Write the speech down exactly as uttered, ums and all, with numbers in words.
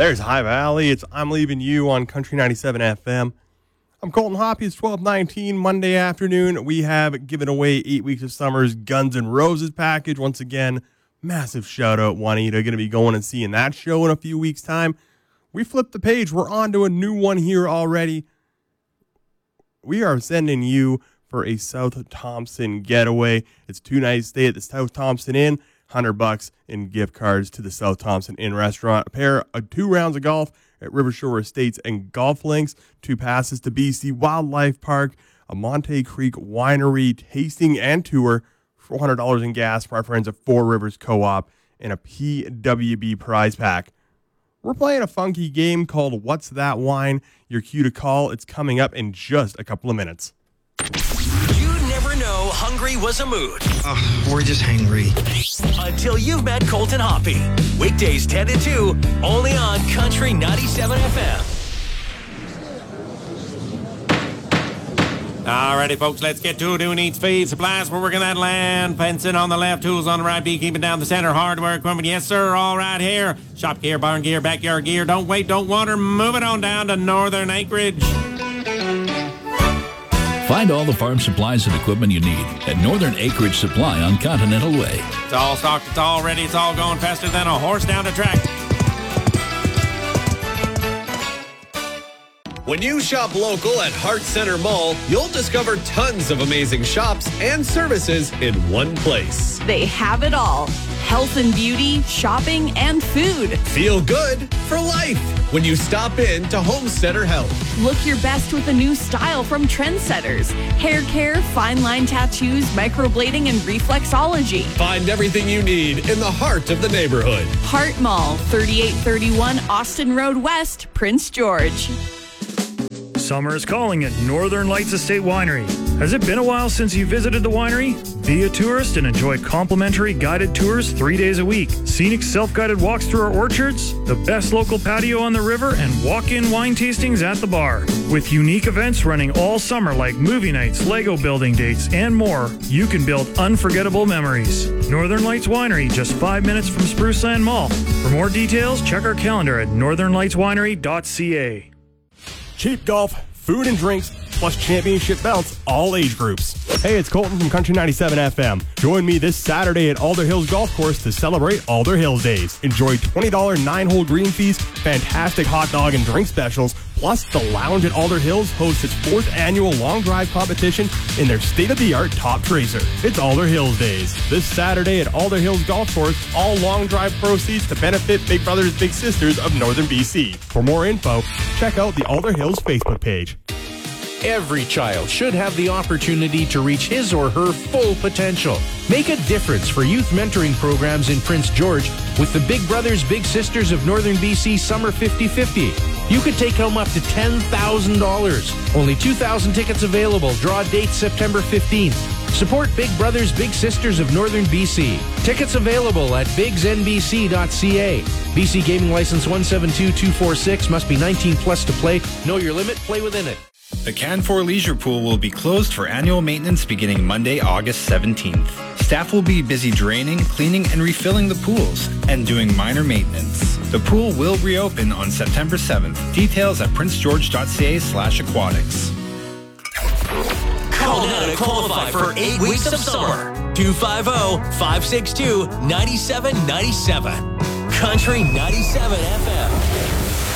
There's High Valley. It's I'm Leaving You on Country ninety-seven F M. I'm Colton Hoppy. It's twelve nineteen Monday afternoon. We have given away eight weeks of summer's Guns N' Roses package. Once again, massive shout out, Juanita. Going to be going and seeing that show in a few weeks' time. We flipped the page. We're on to a new one here already. We are sending you for a South Thompson getaway. It's two nights stay at the South Thompson Inn. one hundred bucks in gift cards to the South Thompson Inn restaurant. A pair of two rounds of golf at Rivershore Estates and Golf Links. Two passes to B C Wildlife Park. A Monte Creek Winery tasting and tour. four hundred dollars in gas for our friends at Four Rivers Co-op. And a P W B prize pack. We're playing a funky game called What's That Wine? Your cue to call. It's coming up in just a couple of minutes. You never know hungry was a mood. Oh, we're just hangry. Until you've met Colton Hoppy. Weekdays ten to two, only on Country ninety-seven F M. Alrighty, folks, let's get to it. Who needs feed? Supplies for working that land. Fencing on the left, tools on the right, beekeeping down the center. Hardware equipment, yes, sir, all right here. Shop gear, barn gear, backyard gear. Don't wait, don't water. Move it on down to Northern Acreage. Find all the farm supplies and equipment you need at Northern Acreage Supply on Continental Way. It's all stocked, it's all ready, it's all going faster than a horse down the track. When you shop local at Hart Center Mall, you'll discover tons of amazing shops and services in one place. They have it all. Health and beauty, shopping, and food. Feel good for life when you stop in to Homesteader Health. Look your best with a new style from Trendsetters. Hair care, fine line tattoos, microblading, and reflexology. Find everything you need in the heart of the neighborhood. Hart Mall, thirty-eight thirty-one Austin Road West, Prince George. Summer is calling at Northern Lights Estate Winery. Has it been a while since you visited the winery? Be a tourist and enjoy complimentary guided tours three days a week. Scenic self-guided walks through our orchards, the best local patio on the river, and walk-in wine tastings at the bar. With unique events running all summer like movie nights, Lego building dates, and more, you can build unforgettable memories. Northern Lights Winery, just five minutes from Spruce Land Mall. For more details, check our calendar at northern lights winery dot c a. Cheap golf, food and drinks, plus championship belts, all age groups. Hey, it's Colton from Country ninety-seven F M. Join me this Saturday at Alder Hills Golf Course to celebrate Alder Hills Days. Enjoy twenty dollars nine-hole green fees, fantastic hot dog and drink specials, plus the Lounge at Alder Hills hosts its fourth annual long drive competition in their state-of-the-art Top Tracer. It's Alder Hills Days. This Saturday at Alder Hills Golf Course, all long drive proceeds to benefit Big Brothers Big Sisters of Northern B C. For more info, check out the Alder Hills Facebook page. Every child should have the opportunity to reach his or her full potential. Make a difference for youth mentoring programs in Prince George with the Big Brothers Big Sisters of Northern B C Summer fifty fifty. You could take home up to ten thousand dollars. Only two thousand tickets available. Draw date September fifteenth. Support Big Brothers Big Sisters of Northern B C. Tickets available at bigs n b c dot c a. B C Gaming License one seven two two four six. Must be nineteen plus to play. Know your limit. Play within it. The Canfor Leisure Pool will be closed for annual maintenance beginning Monday, August seventeenth. Staff will be busy draining, cleaning, and refilling the pools and doing minor maintenance. The pool will reopen on September seventh. Details at prince george dot c a slash aquatics. Call now to qualify for eight weeks of summer. two five zero, five six two, nine seven nine seven. Country ninety-seven F M.